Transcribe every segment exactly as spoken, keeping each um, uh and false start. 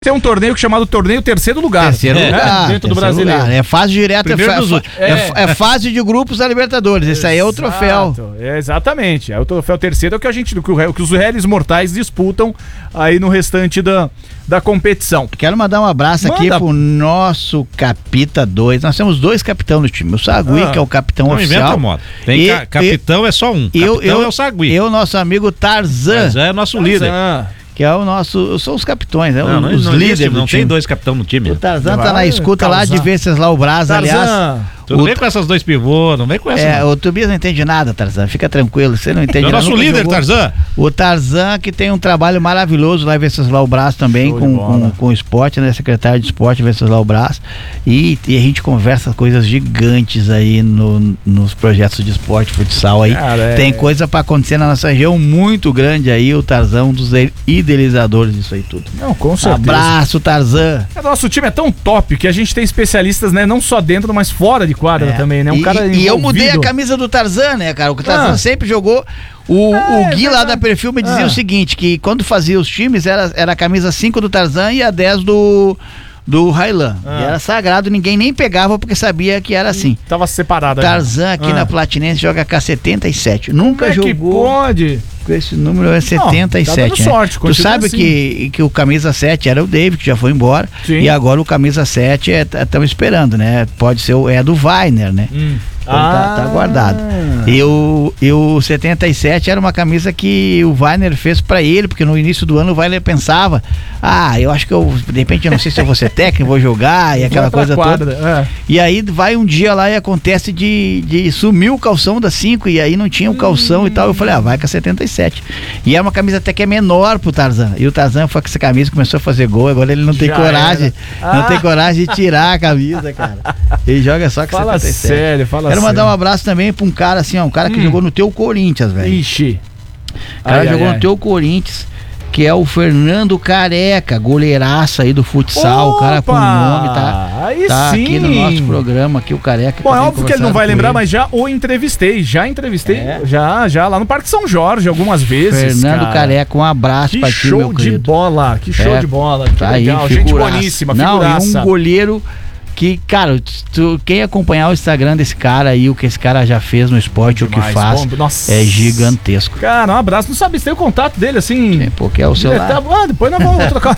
Tem um torneio chamado Torneio Terceiro Lugar. Terceiro é, lugar. Dentro do brasileiro. Lugar. É fase direta, é, fa é, é, é fase de grupos da Libertadores. Esse aí é o troféu. É, exatamente. É o troféu terceiro é o que a gente, o que, o, que os réis mortais disputam aí no restante da, da competição. Quero mandar um abraço Manda. aqui pro nosso Capita dois. Nós temos dois capitães no time. O Sagui, ah, que é o capitão não oficial. Inventa modo. Tem e, ca capitão e, é só um. Eu, capitão eu, é o Sagui. E o nosso amigo Tarzan. Tarzan é nosso Tarzan. líder. Que é o nosso. São os capitões, né? Não, os não, líderes. Não, não tem dois capitão no time. O Tarzan tá na escuta lá de Venceslau Braz, aliás. Tu não vem com essas dois pivôs, não vem com essa. É, não. o Tobias não entende nada, Tarzan. Fica tranquilo, você não entende é nada. É o nosso líder, jogou. Tarzan. O Tarzan, que tem um trabalho maravilhoso lá em Venceslau Braz também, com, com, com o esporte, né? Secretário de esporte Venceslau Braz. E, e a gente conversa coisas gigantes aí no, nos projetos de esporte, futsal aí. Cara, tem é... coisa pra acontecer na nossa região muito grande aí. O Tarzan, um dos idealizadores disso aí tudo. Não, com certeza. Abraço, Tarzan. O nosso time é tão top que a gente tem especialistas, né? Não só dentro, mas fora de quadra é. também, né? Um e, cara e eu mudei a camisa do Tarzan, né, cara? O Tarzan ah. sempre jogou. O, é, o Gui é lá da Perfil me dizia ah. o seguinte: que quando fazia os times, era, era a camisa cinco do Tarzan e a dez do. Do Railan. Ah. E era sagrado, ninguém nem pegava porque sabia que era assim. Tava separado. Tarzan aqui ah. na Platinense joga com a setenta e sete. Nunca Como é jogou. Que pode? Com esse número é setenta e sete. Não, tá dando sorte, né? Tu sabe assim. que, que o camisa sete era o David, que já foi embora. Sim. E agora o camisa sete estão é, esperando, né? Pode ser o é do Weiner, né? Hum. Então ah. tá, tá guardado. E o, e o setenta e sete era uma camisa que o Weiner fez pra ele, porque no início do ano o Weiner pensava: ah, eu acho que eu, de repente, eu não sei se eu vou ser técnico, vou jogar e aquela coisa quadra. toda. É. E aí vai um dia lá e acontece de, de sumir o calção da cinco e aí não tinha o calção hum. e tal. Eu falei: ah, vai com a setenta e sete. E é uma camisa até que é menor pro Tarzan. E o Tarzan foi com essa camisa, começou a fazer gol, agora ele não tem Já coragem, ah. não tem coragem de tirar a camisa, cara. Ele joga só com fala setenta e sete. Sério, fala Quero mandar um abraço também pra um cara assim, ó, um cara que hum. jogou no teu Corinthians, velho. Ixi. O cara ai, jogou ai, no ai. teu Corinthians, que é o Fernando Careca, goleiraço aí do futsal. Opa! O cara com nome, tá, aí tá sim. aqui no nosso programa, aqui o Careca. Bom, é óbvio que ele não vai lembrar, ele. mas já o entrevistei, já entrevistei, é. já, já lá no Parque São Jorge algumas vezes. Fernando cara. Careca, um abraço que pra ti, show meu de querido. bola, que show é, de bola, que tá legal, aí, gente boníssima, não, figuraça. E um goleiro que, cara, tu, quem acompanhar o Instagram desse cara aí, o que esse cara já fez no esporte, Demais, o que faz, bom, é gigantesco. Cara, um abraço, não sabe se tem o contato dele, assim... É, porque é o celular. Tá, ah, depois nós vamos trocar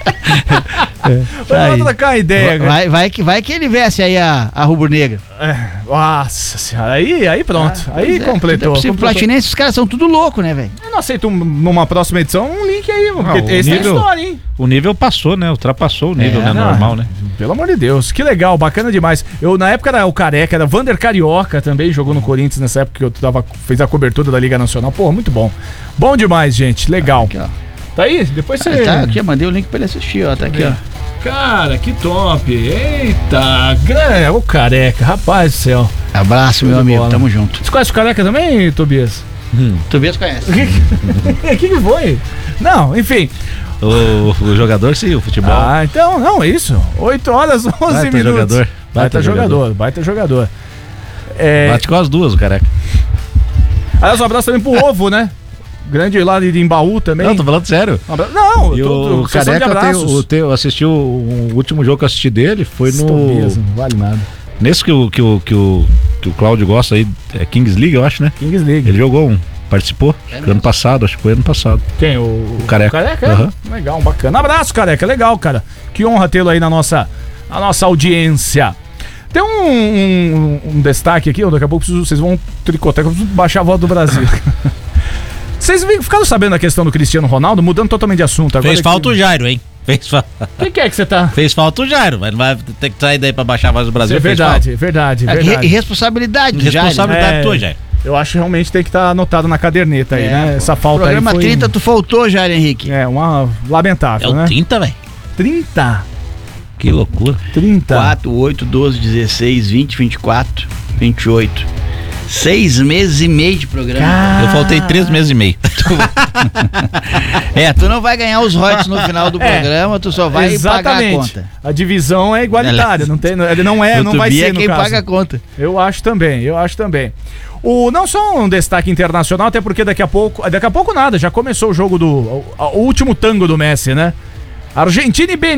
é, vamos trocar uma ideia. Vai, vai, que, vai que ele veste aí a, a rubro-negra. É, nossa senhora, aí, aí pronto, ah, aí é, completou. Se Platinense, os caras são tudo louco, né, velho? Eu não aceito um, numa próxima edição um link aí, porque não, esse nível, é história, hein? O nível passou, né? Ultrapassou o nível, é, né? Não, normal, né? Pelo amor de Deus, que legal, bacana demais. Eu, na época, era o Careca, era Vander Carioca também, jogou no Corinthians nessa época que eu tava, fez a cobertura da Liga Nacional. Pô, muito bom. Bom demais, gente, legal. Aqui, tá aí? Depois você... Ah, tá aqui, eu mandei o link pra ele assistir, ó, tá aqui, ó. Cara, que top. Eita, grande, o Careca, rapaz do céu. Abraço, meu amigo, bola. Tamo junto. Você conhece o Careca também, Tobias? Hum. Tobias conhece. O que, que que foi? Não, enfim... O, o jogador sim, o futebol. Ah, então, não, é isso. oito horas, onze baita minutos. Jogador. Baita, baita jogador, jogador, baita jogador. É... Bate com as duas, o Careca. Aliás, um abraço também pro Ovo, né? Grande lá de Embaú também. Não, tô falando sério. Um não, e eu tô, o Careca, eu, tenho, eu assisti o, o último jogo que eu assisti dele, foi no... Mesmo, não vale nada. Nesse que o, que o, que o, que o Cláudio gosta aí, é Kings League, eu acho, né? Kings League. Ele jogou um. Participou? É ano passado, acho que foi ano passado. Quem? O, o Careca. O Careca? Uhum. Legal, bacana. Abraço, Careca, legal, cara. Que honra tê-lo aí na nossa, na nossa audiência. Tem um, um, um destaque aqui, daqui a pouco vocês vão tricotar, eu preciso baixar a voz do Brasil. Vocês ficaram sabendo da questão do Cristiano Ronaldo? Mudando totalmente de assunto agora. Fez falta que... o Jairo, hein? Fez falta. Quem que é que você tá? Fez falta o Jairo, mas não vai ter que sair daí pra baixar a voz do Brasil. É verdade, verdade, verdade. É, responsabilidade, Responsabilidade é... tua, Jairo. Eu acho que realmente tem que estar anotado na caderneta aí, é, né? Essa falta aí. Programa foi... trinta, tu faltou, Jair Henrique. É, uma lamentável, é né? É o trinta, velho. trinta? Que loucura. trinta. quatro, oito, doze, dezesseis, vinte, vinte e quatro, vinte e oito. Seis meses e meio de programa. Car... Eu faltei três meses e meio. É, tu não vai ganhar os royalties no final do programa, é, tu só vai pagar a conta. A divisão é igualitária, não tem, ele não é, não vai ser no quem caso. paga a conta. Eu acho também, eu acho também. O, não só um destaque internacional, até porque daqui a pouco, daqui a pouco nada, já começou o jogo do, o, o último tango do Messi, né? Argentina e Benin.